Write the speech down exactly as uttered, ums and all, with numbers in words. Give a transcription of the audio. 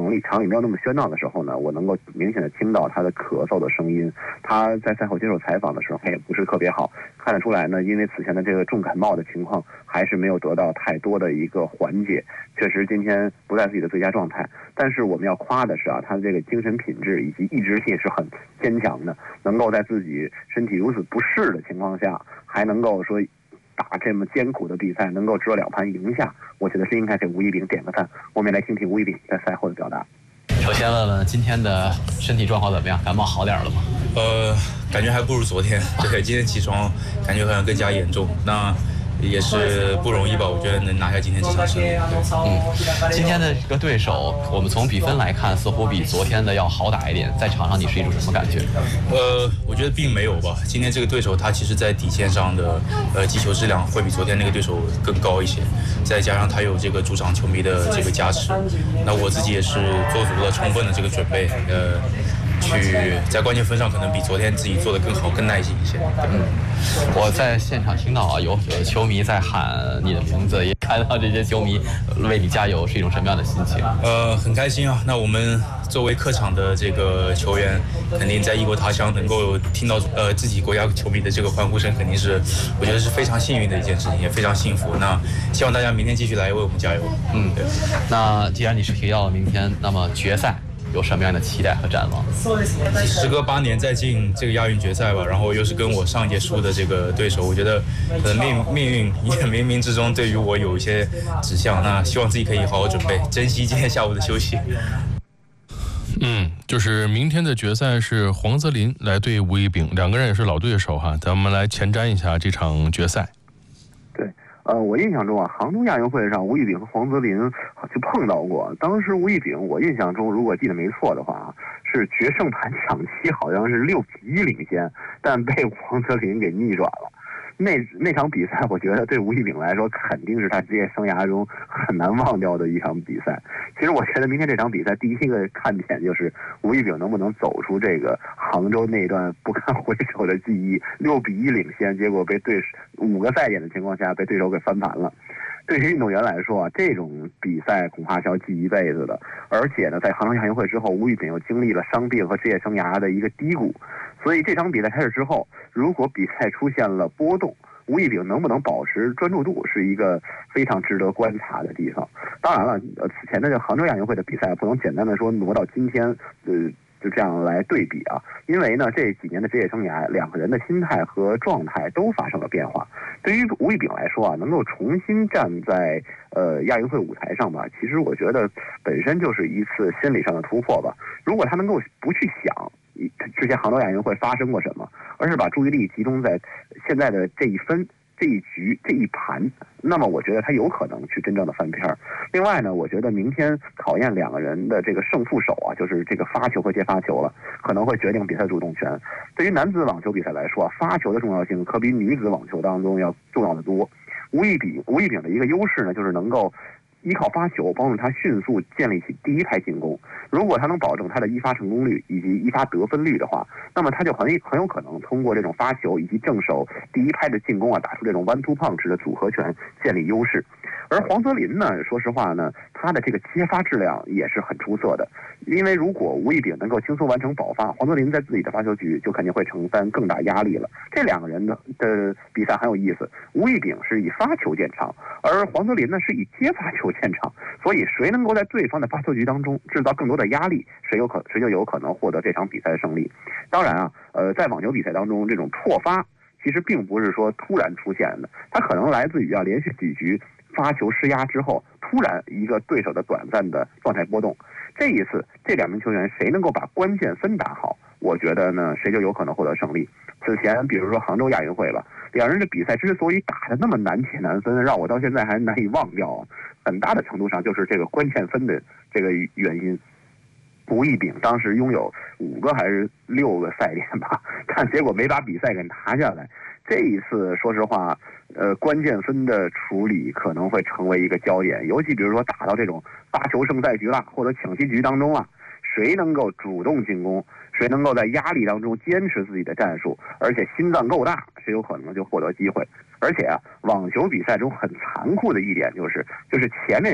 场里场里没有那么喧闹的时候呢，我能够明显的听到他的咳嗽的声音。他在赛后接受采访的时候，他也不是特别好，看得出来呢，因为此前的这个重感冒的情况还是没有得到太多的一个缓解。确实今天不在自己的最佳状态，但是我们要夸的是啊，他的这个精神品质以及意志力是很坚强的，能够在自己身体如此不适的情况下，还能够说打这么艰苦的比赛，能够只有两盘赢下，我觉得是应该给吴一丙点个赞。我们也来听听吴一丙在赛后的表达。 首先问问今天的身体状况怎么样？感冒好点了吗？ 呃，感觉还不如昨天。对，今天起床感觉好像更加严重。那也是不容易吧？我觉得能拿下今天这场胜利。 嗯，今天的这个对手，我们从比分来看，似乎比昨天的要好打一点。在场上你是一种什么感觉？ 呃，我觉得并没有吧。今天这个对手他其实在底线上的呃击球质量会比昨天那个对手更高一些，再加上他有这个主场球迷的这个加持，那我自己也是做足了充分的这个准备，呃。去在关键分上可能比昨天自己做得更好、更耐心一些。 嗯，我在现场听到啊，有有的球迷在喊你的名字，也看到这些球迷为你加油，是一种什么样的心情？ 呃，很开心啊。那我们作为客场的这个球员，肯定在异国他乡能够听到呃自己国家球迷的这个欢呼声，肯定是我觉得是非常幸运的一件事情，也非常幸福。那希望大家明天继续来为我们加油。 嗯，对。那既然你是提到了明天，那么决赛有什么样的期待和展望？ 时隔八年再进这个亚运决赛吧，然后又是跟我上一届输的这个对手，我觉得可能命命运也冥冥之中对于我有一些指向。那希望自己可以好好准备，珍惜今天下午的休息。 嗯，就是明天的决赛是黄泽林来对吴一丙，两个人也是老对手哈。咱们来前瞻一下这场决赛。 对。呃，我印象中啊，杭州亚运会上，吴一丙和黄泽林就碰到过。当时吴一丙，我印象中如果记得没错的话，是决胜盘抢七，好像是六比一领先，但被黄泽林给逆转了。那那场比赛，我觉得对吴一丙来说，肯定是他职业生涯中很难忘掉的一场比赛。其实我觉得明天这场比赛第一个看点就是吴一丙能不能走出这个杭州那段不堪回首的记忆，六比一领先，结果被对手五个赛点的情况下被对手给翻盘了。对于运动员来说啊，这种比赛恐怕是要记一辈子的。而且呢，在杭州亚运会之后，吴一丙又经历了伤病和职业生涯的一个低谷，所以这场比赛开始之后，如果比赛出现了波动，吴一丙能不能保持专注度是一个非常值得观察的地方。当然了，呃，此前的这杭州亚运会的比赛不能简单的说挪到今天，呃。就这样来对比啊，因为呢这几年的职业生涯，两个人的心态和状态都发生了变化。对于吴一丙来说啊，能够重新站在呃亚运会舞台上吧，其实我觉得本身就是一次心理上的突破吧。如果他能够不去想之前杭州亚运会发生过什么，而是把注意力集中在现在的这一分、这一局、这一盘，那么我觉得他有可能去真正的翻篇。另外呢，我觉得明天考验两个人的这个胜负手啊，就是这个发球和接发球了，可能会决定比赛主动权。对于男子网球比赛来说啊，发球的重要性可比女子网球当中要重要的多。吴一丙吴一丙的一个优势呢，就是能够依靠发球帮助他迅速建立起第一拍进攻。如果他能保证他的一发成功率以及一发得分率的话，那么他就很很有可能通过这种发球以及正手第一拍的进攻啊，打出这种 one two punch 的组合拳，建立优势。而黄泽林呢，说实话呢，他的这个接发质量也是很出色的。因为如果吴一丙能够轻松完成保发，黄泽林在自己的发球局就肯定会承担更大压力了。这两个人的的比赛很有意思，吴一丙是以发球见长，而黄泽林呢是以接发球见长，所以谁能够在对方的发球局当中制造更多的压力，谁有可谁就有可能获得这场比赛的胜利。当然啊，呃，在网球比赛当中，这种错发其实并不是说突然出现的，它可能来自于啊连续几局发球施压之后，突然一个对手的短暂的状态波动。这一次，这两名球员谁能够把关键分打好，我觉得呢，谁就有可能获得胜利。此前，比如说杭州亚运会了，两人的比赛之所以打得那么难解难分，让我到现在还难以忘掉啊，很大的程度上就是这个关键分的这个原因。吴一丙当时拥有五个还是六个赛点吧，但结果没把比赛给拿下来。这一次，说实话，呃，关键分的处理可能会成为一个焦点，尤其比如说打到这种发球胜赛局啦，或者抢七局当中啦，谁能够主动进攻，谁能够在压力当中坚持自己的战术，而且心脏够大，谁有可能就获得机会。而且啊，网球比赛中很残酷的一点就是，就是前面